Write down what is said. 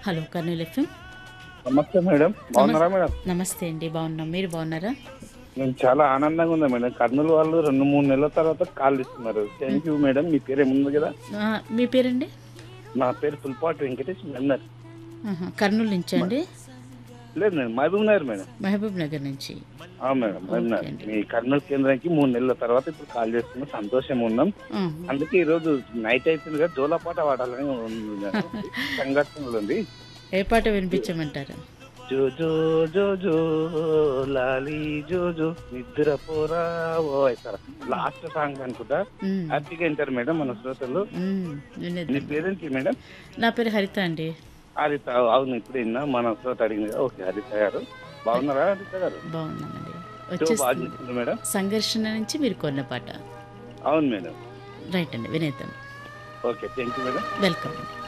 Hello Kurnool FM. నమస్తే madam, బాగున్నారా madam? నమస్తే అండి, బాగున్నాం. మీరు బాగున్నారా? నేను చాలా ఆనందంగా ఉందా మేడం. కర్నూలు వాళ్ళు 2-3 నెలల తర్వాత కాల్ ఇస్తున్నారు. Thank you madam. మీ పేరు ఏముంది కదా? మీ పేరండి? నా పేరు పుల్పాటి వెంకటేష్ మెన్నర్. కర్నూలు నుంచా అండి? లేదు మేడం, మహబూబ్ నగర్ మేడం. మహబూబ్ నగర్ నుంచి. Madam Mahabub okay Nagar. అండి. మీ కర్నూలు కేంద్రానికి 3 నెలల తర్వాత ఇప్పుడు కాల్ చేస్తున్నా, సంతోషంగా ఉన్నాం. ఆహా. అందుకే ఈరోజు నైట్ అయిపోయింది కదా, జోలపాట పాడాలని ఉంది మేడం. సంఘటనలు ఉంది. ఏ పాట వినిపించమంటారు? జో జో జో జో లాలి జో జో నిద్ర పోరా ఓ సార్, లాస్ట్ సాంగ్ అనుకుంటా. మ్మ్. హ్యాపీగా వింటారు మేడం మన శ్రోతలు. మ్మ్. మీ వినేద్దాం. పేరేంటి మేడం? నా పేరు హరిత అండి. హరిత. అవును, ఇప్పుడు విన్నా, మన శ్రోత అడిగింది కదా. ఓకే, హరిత గారు బాగున్నారా? హరిత గారు బాగున్నానండి. షో బాగా వచ్చేస్తుంది చేస్తుంది మేడం. సంఘర్షణ నుంచి మీరు కొన్న పాట. అవును మేడం. రైట్ అండి, వినేద్దాం. Okay, thank you madam. Welcome అండి.